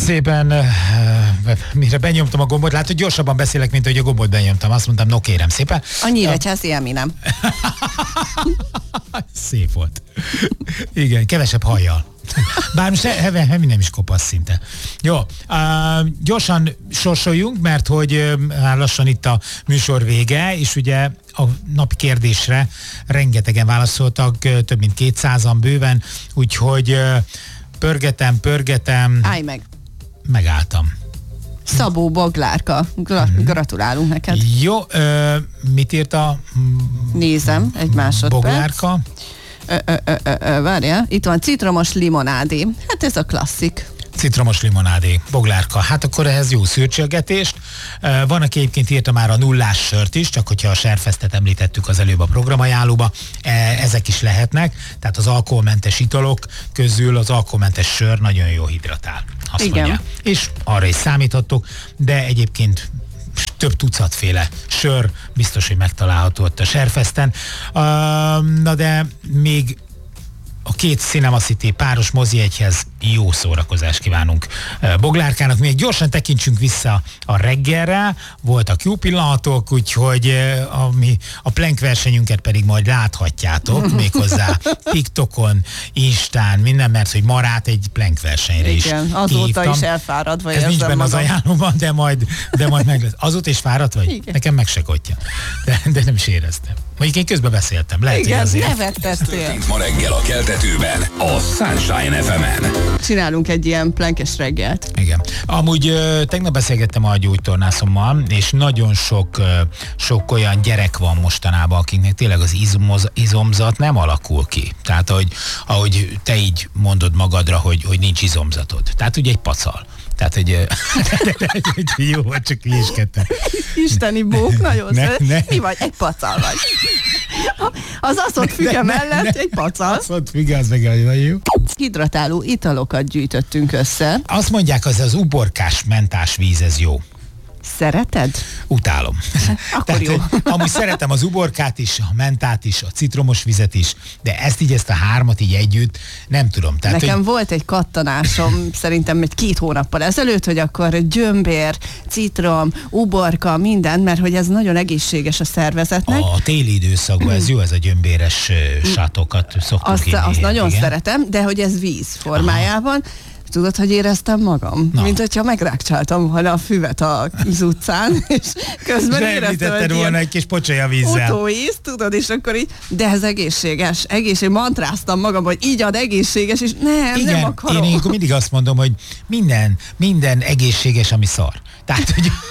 szépen, mire benyomtam a gombot, látod, gyorsabban beszélek, mint hogy a gombot benyomtam. Azt mondtam, no kérem szépen. A nyíregyházi élményem. Szép volt. Igen, kevesebb hajjal. Bár most Hemi nem is kopasz szinte. Jó, gyorsan sorsoljunk, mert hogy lassan itt a műsor vége, és ugye a napi kérdésre rengetegen válaszoltak, több mint 200-an bőven, úgyhogy pörgetem. Állj meg. Megálltam. Szabó Boglárka. Gratulálunk neked. Jó, mit írt a... Nézem, egy másodperc. Boglárka? Várjál, itt van citromos limonádé. Hát ez a klasszik. Citromos limonádé, Boglárka. Hát akkor ehhez jó szürcsölgetést. Van, aki egyébként írta már a nullás sört is, csak hogyha a Serfesztet említettük az előbb a programajánlóba, ezek is lehetnek. Tehát az alkoholmentes italok közül az alkoholmentes sör nagyon jó hidratál. Azt igen. Mondja. És arra is számíthattok, de egyébként több tucatféle sör biztos, hogy megtalálható ott a Serfeszten. Na de még a két Cinema City páros mozijegyhez jó szórakozást kívánunk Boglárkának. Még gyorsan tekintsünk vissza a reggelre, voltak jó pillanatok, úgyhogy a plank versenyünket pedig majd láthatjátok, méghozzá TikTokon, Instán, minden, mert hogy Marát egy plank versenyre is azóta kihívtam. is elfáradva ez nincs benne magam. az ajánlóban, de majd meg lesz. Azóta is fáradt vagy? Igen. Nekem meg se kotja. De nem is éreztem. Mondjuk én közben beszéltem. Lehet, igen, hogy azért. nevettettél. Ma reggel a keltetőben, a Sunshine FM-en. Csinálunk egy ilyen plankes reggelt. Igen. Amúgy tegnap beszélgettem a gyógytornászommal, és nagyon sok olyan gyerek van mostanában, akiknek tényleg az izomzat nem alakul ki. Tehát, ahogy te így mondod magadra, hogy nincs izomzatod. Tehát ugye egy pacal. Tehát, hogy jó, csak hülyéskedtem. Isteni bók, nagyon szép. Mi vagy? Egy pacal vagy. Az aszont füge mellett egy pacal. Aszont füge, az meg jó. Hidratáló italokat gyűjtöttünk össze. Azt mondják, az uborkás mentás víz, ez jó. Szereted? Utálom. Akkor jó. Amúgy szeretem az uborkát is, a mentát is, a citromos vizet is, de ezt a hármat így együtt nem tudom. Tehát, nekem volt egy kattanásom szerintem egy 2 hónappal ezelőtt, hogy akkor gyömbér, citrom, uborka, minden, mert hogy ez nagyon egészséges a szervezetnek. A téli időszakban ez jó, ez a gyömbéres sátokat szoktuk inni. Azt nagyon igen. szeretem, de hogy ez víz formájában. Tudod, hogy éreztem magam? Na. Mint hogyha megrákcsáltam volna a füvet az utcán, és közben éreztem, hogy volna egy kis pocsolya vízzel. Utóíz, tudod, és akkor így, de ez egészséges, mantráztam magam, hogy így ad egészséges, és nem akarom. Én mindig azt mondom, hogy minden egészséges, ami szar. Tehát,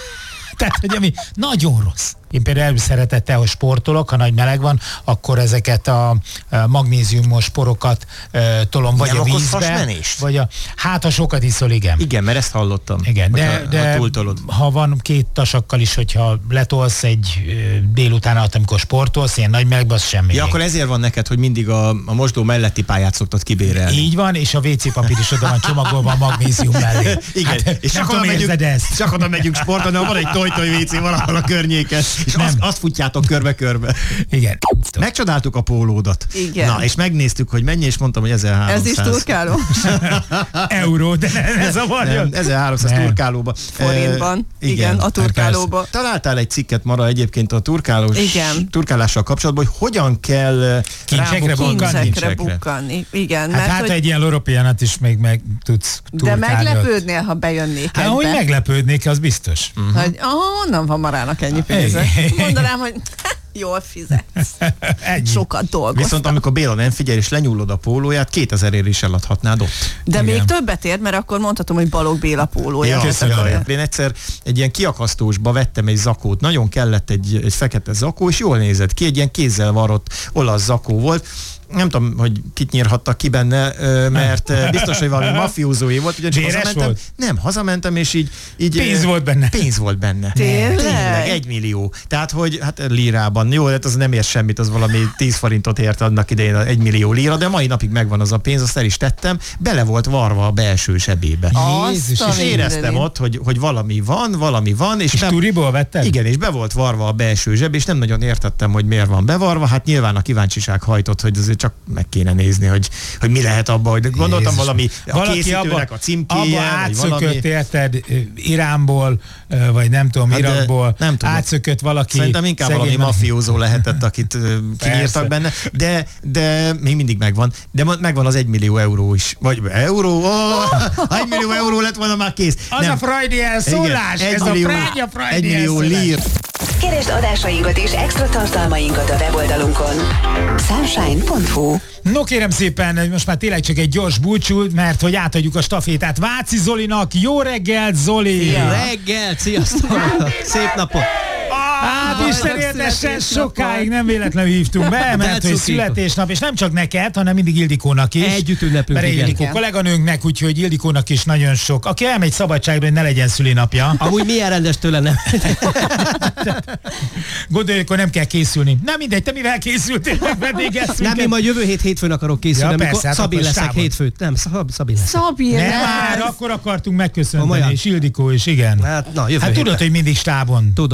hogy ami nagyon rossz. Én például szeretettel, hogy sportolok, ha nagy meleg van, akkor ezeket a magnéziumos porokat tolom vagy nem a vízbe, vagy ha sokat iszol, igen. Igen, mert ezt hallottam. Igen, de ha van 2 tasakkal is, hogyha letolsz egy délután alatt, amikor sportolsz, ilyen nagy melegben, az semmi. Ja, akkor ezért van neked, hogy mindig a mosdó melletti pályát szoktad kibérelni. Így van, és a WC papír is oda van csomagolva a magnézium mellé. Igen, hát, és csak oda megyünk sportolni, van egy toj-toj WC valahol a környéken. És azt futjátok körbe-körbe. Igen. Megcsodáltuk a pólódat. Igen. Na, és megnéztük, hogy mennyi, és mondtam, hogy 1300. Ez is turkáló? Euró, de ez a magyar. 1300 turkálóba. Forintban. Igen, a turkálóba. Találtál egy cikket, Mara, egyébként a turkálással kapcsolatban, hogy hogyan kell kincsekre bukkanni. Igen. Hát egy ilyen loropianat is még meg tudsz turkálni. De meglepődnél, ha bejönnék egybe? Hogy meglepődnék, az biztos. Hogy honnan van Marának ennyi pénze? Mondanám, hogy jól fizetsz. Sokat dolgoztam. Viszont amikor Béla nem figyel és lenyúlod a pólóját, 2000-ért is eladhatnád ott. De igen. Még többet ér, mert akkor mondhatom, hogy Balogh Béla pólója. Ja, én egyszer egy ilyen kiakasztósba vettem egy zakót, nagyon kellett egy fekete zakó, és jól nézett ki, egy ilyen kézzel varrott olasz zakó volt. Nem tudom, hogy kit nyírhattak ki benne, mert biztos, hogy valami mafiózói volt. Volt? Nem, hazamentem, és így pénz volt benne. Pénz volt benne. Tényleg? 1 millió. Tehát, hogy hát lírában. Jó, hát az nem ér semmit, az valami 10 forintot ért annak idején 1 millió líra, de mai napig megvan az a pénz, azt el is tettem. Bele volt varva a belső zsebébe. Jézus, és éreztem ott, hogy valami van. És turiból vetted? Igen, és be volt varva a belső zseb, és nem nagyon értettem, hogy miért van bevarva. Hát nyilván a kíváncsiság hajtott, hogy azért csak meg kéne nézni, hogy mi lehet abban, hogy gondoltam Jézus, valami a valaki készítőnek a címkéje, abba vagy valami. átszökött, érted, Iránból, vagy nem tudom, Irakból, nem tudom. Átszökött valaki. Szerintem inkább valami mafiózó lehetett, akit kinyírtak benne, de még mindig megvan. De megvan az 1 millió euró is. Vagy euró? 1 millió euró lett volna már kész. Az a freudian szólás, ez a fránya freudian 1 millió lír. Keresd adásainkat és extra tartalmainkat a weboldalunkon. Sunshine.hu. No kérem szépen, most már tényleg csak egy gyors búcsú, mert hogy átadjuk a stafétát Váci Zolinak. Jó reggelt, Zoli! Jó reggelt, sziasztok! Szép napot! Hát Isten érdessen, sokáig nem véletlenül hívtunk be, mert hogy születésnap, és nem csak neked, hanem mindig Ildikónak is. Együtt ünneplünk, mert igen. Ildikó kolléganőnknek, úgyhogy Ildikónak is nagyon sok. Aki elmegy szabadságra, hogy ne legyen szülinapja. Amúgy milyen rendes tőle nem. Gondolj, akkor nem kell készülni. Nem mindegy, te mivel készültél, vendégeztünk. Nem, én majd jövő hétfőn akarok készülni, Ja, amikor persze, hát Szabin akkor leszek stávon. hétfőt. Nem, Szabin leszek. Szabi, Nem már, akkor akartunk megköszönteni, és Ildikó is, igen. Hát, na, jövő Hát héten. tudod, hogy mindig stábon. Tudom.